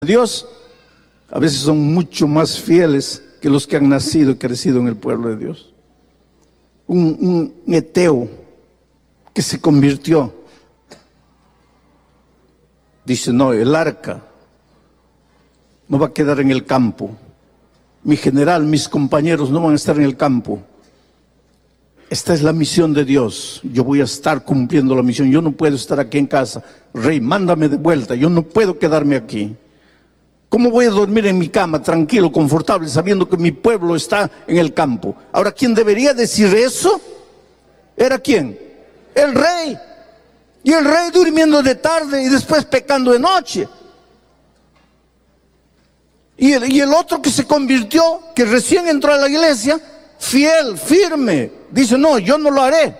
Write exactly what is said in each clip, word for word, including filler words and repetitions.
Dios a veces son mucho más fieles que los que han nacido y crecido en el pueblo de Dios. Un, un eteo que se convirtió, dice: no, el arca no va a quedar en el campo, mi general, mis compañeros no van a estar en el campo. Esta es la misión de Dios, yo voy a estar cumpliendo la misión, yo no puedo estar aquí en casa. Rey, mándame de vuelta, yo no puedo quedarme aquí. ¿Cómo voy a dormir en mi cama tranquilo, confortable, sabiendo que mi pueblo está en el campo? Ahora, ¿quién debería decir eso? ¿Era quién? El rey. Y el rey durmiendo de tarde y después pecando de noche. Y el, y el otro que se convirtió, que recién entró a la iglesia, fiel, firme, dice: no, yo no lo haré.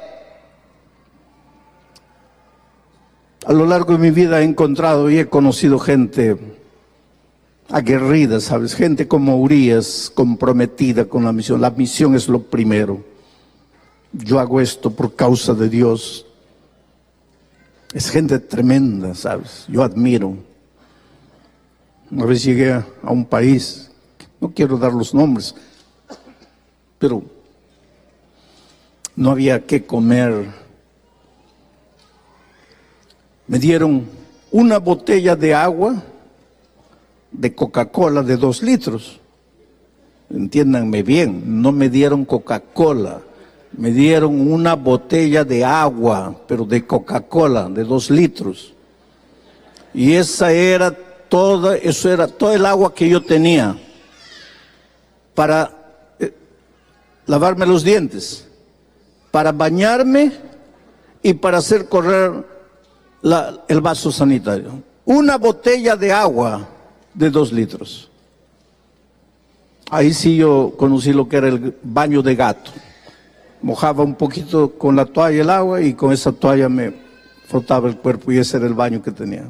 A lo largo de mi vida he encontrado y he conocido gente aguerrida, ¿sabes? Gente como Urias, comprometida con la misión. La misión es lo primero. Yo hago esto por causa de Dios. Es gente tremenda, ¿sabes? Yo admiro. Una vez llegué a, a un país, no quiero dar los nombres, pero no había qué comer. Me dieron una botella de agua de Coca-Cola de dos litros. Entiéndanme bien, no me dieron Coca-Cola, me dieron una botella de agua, pero de Coca-Cola de dos litros. Y esa era toda, eso era todo el agua que yo tenía para eh, lavarme los dientes, para bañarme y para hacer correr la, el vaso sanitario. Una botella de agua de dos litros. Ahí sí yo conocí lo que era el baño de gato. Mojaba un poquito con la toalla el agua y con esa toalla me frotaba el cuerpo, y ese era el baño que tenía.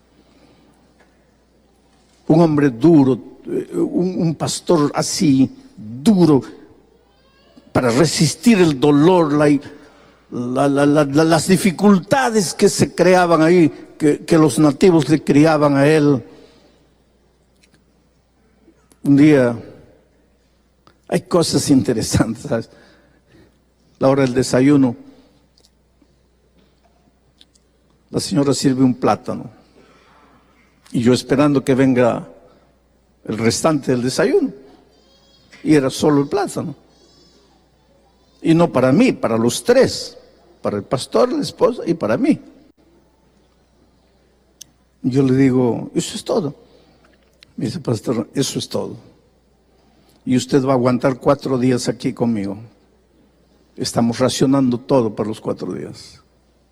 Un hombre duro, un, un pastor así, duro, para resistir el dolor, la, la, la, la, las dificultades que se creaban ahí, que, que los nativos le criaban a él. Un día, hay cosas interesantes, ¿sabes? La hora del desayuno, la señora sirve un plátano y yo esperando que venga el restante del desayuno, y era solo el plátano. Y no para mí, para los tres, para el pastor, la esposa y para mí. Yo le digo: eso es todo. Me dice: pastor, eso es todo. Y usted va a aguantar cuatro días aquí conmigo. Estamos racionando todo para los cuatro días.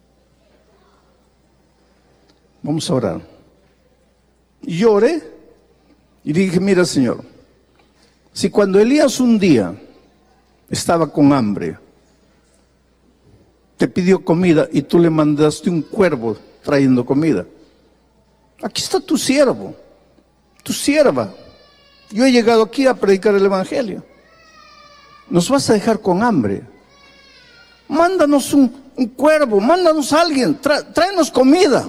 Vamos a orar. Y yo oré y dije: mira, Señor, si cuando Elías un día estaba con hambre, te pidió comida y tú le mandaste un cuervo trayendo comida, aquí está tu siervo, tu sierva. Yo he llegado aquí a predicar el evangelio. ¿Nos vas a dejar con hambre? Mándanos un, un cuervo, mándanos a alguien, tra, tráenos comida.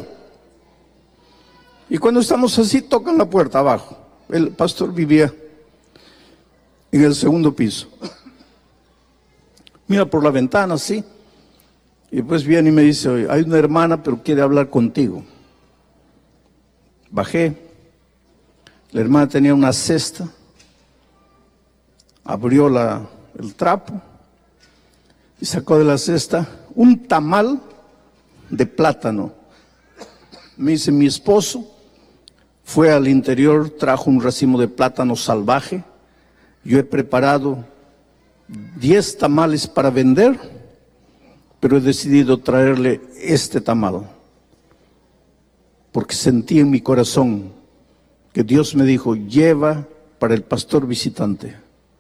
Y cuando estamos así, tocan la puerta abajo. El pastor vivía en el segundo piso. Mira por la ventana, así. Y pues viene y me dice: oye, hay una hermana, pero quiere hablar contigo. Bajé. La hermana tenía una cesta, abrió la, el trapo y sacó de la cesta un tamal de plátano. Me dice: mi esposo fue al interior, trajo un racimo de plátano salvaje. Yo he preparado diez tamales para vender, pero he decidido traerle este tamal, porque sentí en mi corazón que Dios me dijo: lleva para el pastor visitante.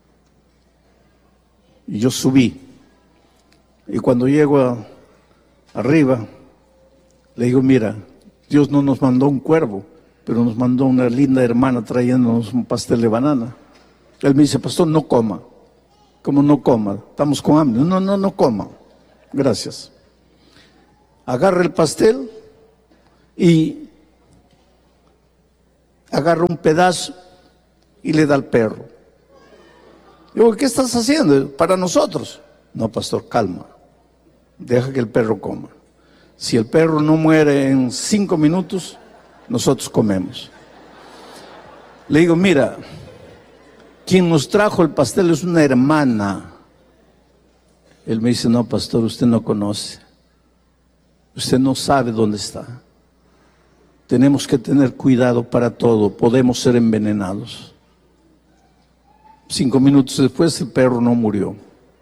Y yo subí. Y cuando llego a, arriba, le digo: mira, Dios no nos mandó un cuervo, pero nos mandó una linda hermana trayéndonos un pastel de banana. Él me dice: pastor, no coma. ¿Cómo no coma? Estamos con hambre. No, no, no coma. Gracias. Agarra el pastel y agarra un pedazo y le da al perro. Digo, ¿qué estás haciendo? Para nosotros. No, pastor, calma. Deja que el perro coma. Si el perro no muere en cinco minutos, nosotros comemos. Le digo, mira, quien nos trajo el pastel es una hermana. Él me dice, no, pastor, usted no conoce. Usted no sabe dónde está. Tenemos que tener cuidado para todo. Podemos ser envenenados. Cinco minutos después el perro no murió.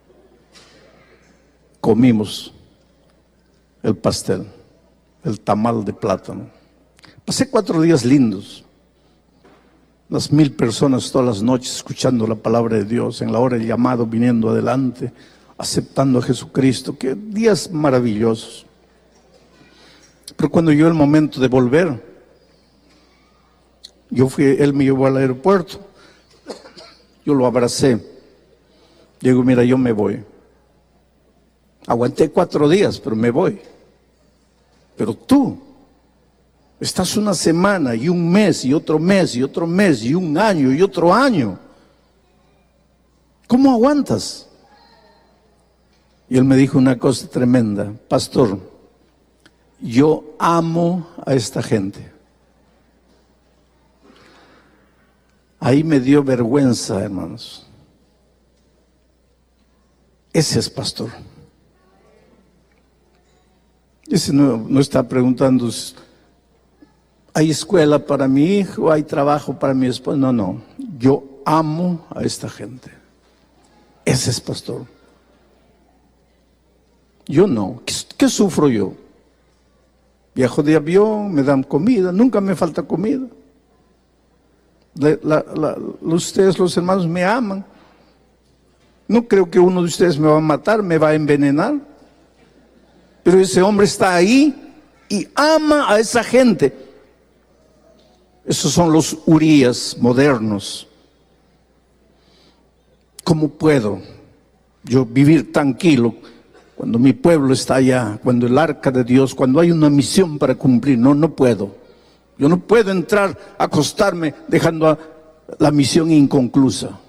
Comimos el pastel, el tamal de plátano. Pasé cuatro días lindos. Las mil personas todas las noches escuchando la palabra de Dios, en la hora del llamado viniendo adelante, aceptando a Jesucristo. Qué días maravillosos. Pero cuando llegó el momento de volver, yo fui, él me llevó al aeropuerto, yo lo abracé, digo, mira, yo me voy. Aguanté cuatro días, pero me voy. Pero tú, estás una semana y un mes y otro mes y otro mes y un año y otro año. ¿Cómo aguantas? Y él me dijo una cosa tremenda, pastor, yo amo a esta gente. Ahí me dio vergüenza, hermanos. Ese es pastor. Ese no, no está preguntando, ¿hay escuela para mi hijo? ¿Hay trabajo para mi esposa? No, no. Yo amo a esta gente. Ese es pastor. Yo no. ¿Qué, qué sufro yo? Viajo de avión, me dan comida, nunca me falta comida. La, la, la, ustedes, los hermanos, me aman. No creo que uno de ustedes me va a matar, me va a envenenar. Pero ese hombre está ahí y ama a esa gente. Esos son los Urías modernos. ¿Cómo puedo yo vivir tranquilo cuando mi pueblo está allá, cuando el arca de Dios, cuando hay una misión para cumplir? No, no puedo. Yo no puedo entrar, acostarme dejando a la misión inconclusa.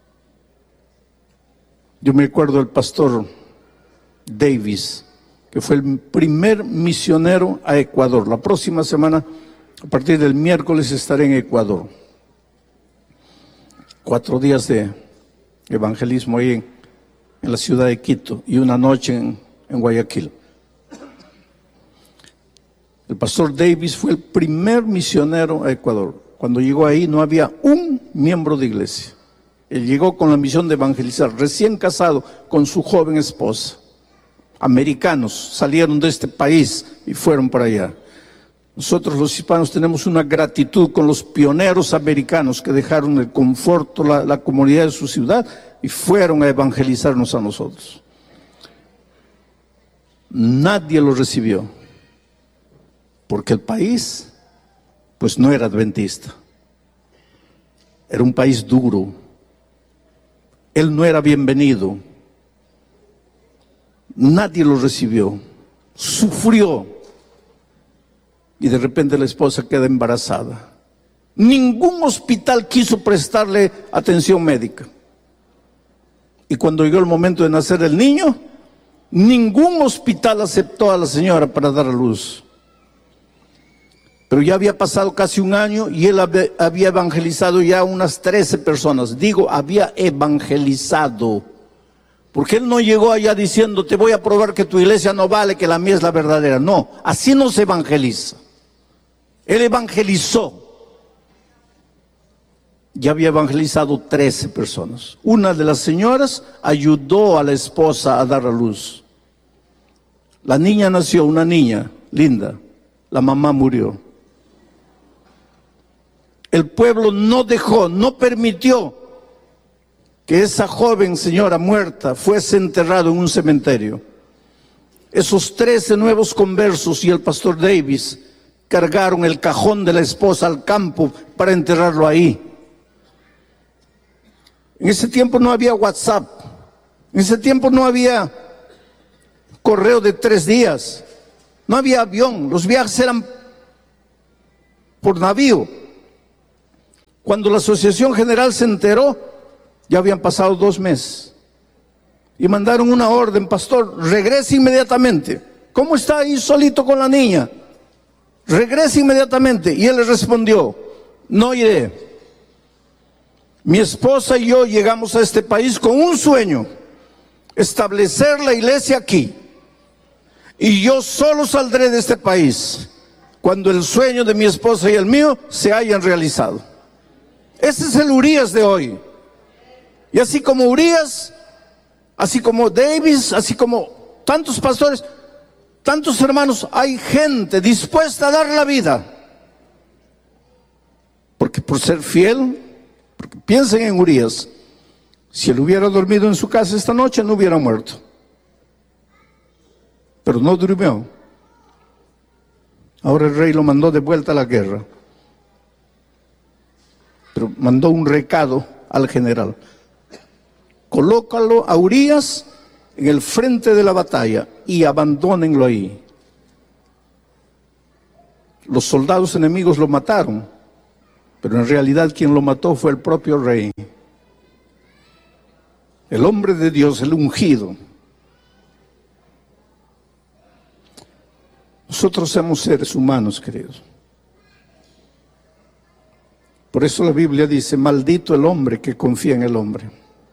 Yo me acuerdo del pastor Davis, que fue el primer misionero a Ecuador. La próxima semana, a partir del miércoles, estaré en Ecuador. Cuatro días de evangelismo ahí en, en la ciudad de Quito y una noche en, en Guayaquil. El pastor Davis fue el primer misionero a Ecuador. Cuando llegó ahí no había un miembro de iglesia. Él llegó con la misión de evangelizar, recién casado con su joven esposa. Americanos salieron de este país y fueron para allá. Nosotros los hispanos tenemos una gratitud con los pioneros americanos que dejaron el confort, la, la comunidad de su ciudad y fueron a evangelizarnos a nosotros. Nadie los recibió, porque el país pues no era adventista. Era un país duro. Él no era bienvenido. Nadie lo recibió, sufrió y de repente la esposa queda embarazada. Ningún hospital quiso prestarle atención médica. Y cuando llegó el momento de nacer el niño, ningún hospital aceptó a la señora para dar a luz. Pero ya había pasado casi un año y él había evangelizado ya unas trece personas. Digo, había evangelizado. Porque él no llegó allá diciendo, te voy a probar que tu iglesia no vale, que la mía es la verdadera. No, así no se evangeliza. Él evangelizó. Ya había evangelizado trece personas. Una de las señoras ayudó a la esposa a dar a luz. La niña nació, una niña linda. La mamá murió. El pueblo no dejó, no permitió que esa joven señora muerta fuese enterrada en un cementerio. Esos trece nuevos conversos y el pastor Davis cargaron el cajón de la esposa al campo para enterrarlo ahí. En ese tiempo no había WhatsApp, en ese tiempo no había correo de tres días, no había avión, los viajes eran por navío. Cuando la Asociación General se enteró, ya habían pasado dos meses. Y mandaron una orden: pastor, regrese inmediatamente. ¿Cómo está ahí solito con la niña? Regrese inmediatamente. Y él le respondió: no iré. Mi esposa y yo llegamos a este país con un sueño: establecer la iglesia aquí. Y yo solo saldré de este país cuando el sueño de mi esposa y el mío se hayan realizado. Ese es el Urías de hoy. Y así como Urías, así como Davis, así como tantos pastores, tantos hermanos, hay gente dispuesta a dar la vida. Porque por ser fiel, porque piensen en Urías, si él hubiera dormido en su casa esta noche, no hubiera muerto. Pero no durmió. Ahora el rey lo mandó de vuelta a la guerra. Pero mandó un recado al general: colócalo a Urías en el frente de la batalla y abandónenlo ahí. Los soldados enemigos lo mataron, pero en realidad quien lo mató fue el propio rey. El hombre de Dios, el ungido. Nosotros somos seres humanos, queridos. Por eso la Biblia dice: maldito el hombre que confía en el hombre.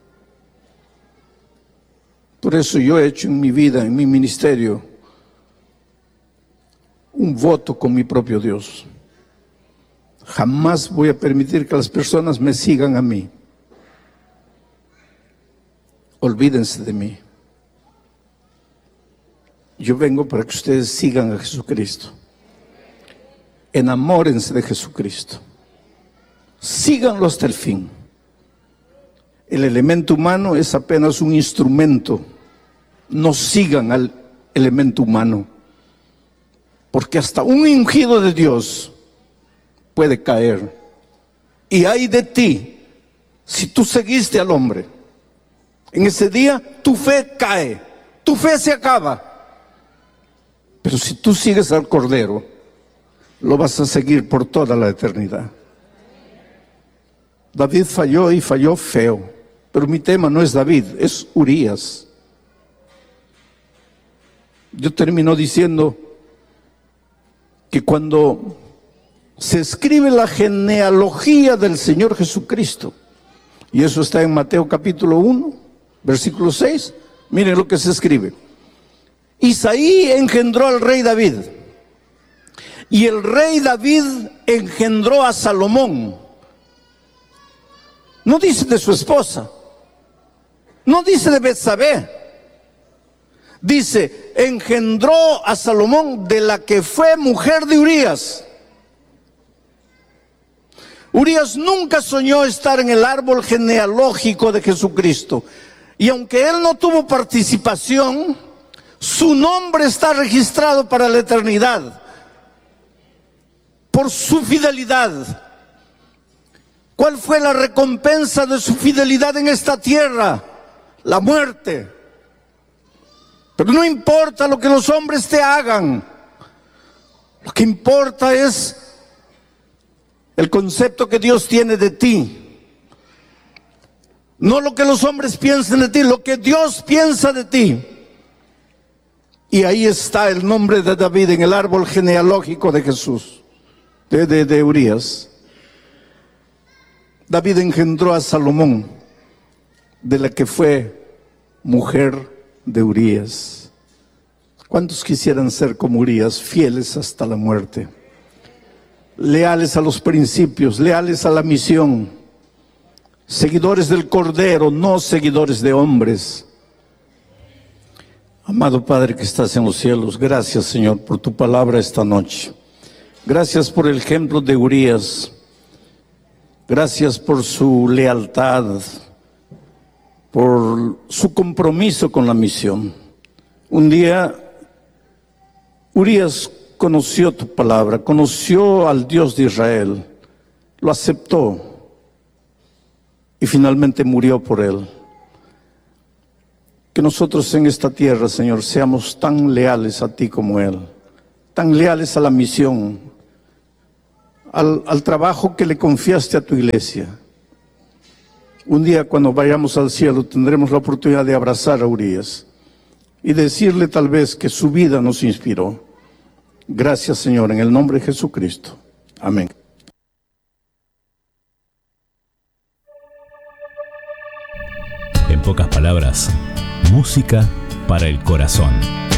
Por eso yo he hecho en mi vida, en mi ministerio, un voto con mi propio Dios. Jamás voy a permitir que las personas me sigan a mí. Olvídense de mí. Yo vengo para que ustedes sigan a Jesucristo. Enamórense de Jesucristo. Síganlo hasta el fin. El elemento humano es apenas un instrumento. No sigan al elemento humano. Porque hasta un ungido de Dios puede caer. Y ay de ti si tú seguiste al hombre. En ese día tu fe cae, tu fe se acaba. Pero si tú sigues al Cordero, lo vas a seguir por toda la eternidad. David falló y falló feo, pero mi tema no es David, es Urías. Yo termino diciendo que cuando se escribe la genealogía del Señor Jesucristo, y eso está en Mateo capítulo uno, versículo seis, miren lo que se escribe. Isaí engendró al rey David, y el rey David engendró a Salomón. No dice de su esposa, no dice de Betsabé, dice engendró a Salomón de la que fue mujer de Urías. Urías nunca soñó estar en el árbol genealógico de Jesucristo, y aunque él no tuvo participación, su nombre está registrado para la eternidad por su fidelidad. ¿Cuál fue la recompensa de su fidelidad en esta tierra? La muerte. Pero no importa lo que los hombres te hagan, lo que importa es el concepto que Dios tiene de ti. No lo que los hombres piensen de ti, lo que Dios piensa de ti. Y ahí está el nombre de David en el árbol genealógico de Jesús, de, de, de Urías. David engendró a Salomón, de la que fue mujer de Urías. ¿Cuántos quisieran ser como Urías, fieles hasta la muerte? Leales a los principios, leales a la misión, seguidores del Cordero, no seguidores de hombres. Amado Padre que estás en los cielos, gracias, Señor, por tu palabra esta noche. Gracias por el ejemplo de Urías. Gracias por su lealtad, por su compromiso con la misión. Un día Urías conoció tu palabra, conoció al Dios de Israel, lo aceptó y finalmente murió por él. Que nosotros en esta tierra, Señor, seamos tan leales a ti como él, tan leales a la misión, al, al trabajo que le confiaste a tu iglesia. Un día cuando vayamos al cielo tendremos la oportunidad de abrazar a Urias y decirle tal vez que su vida nos inspiró. Gracias, Señor, en el nombre de Jesucristo. Amén. En pocas palabras, música para el corazón.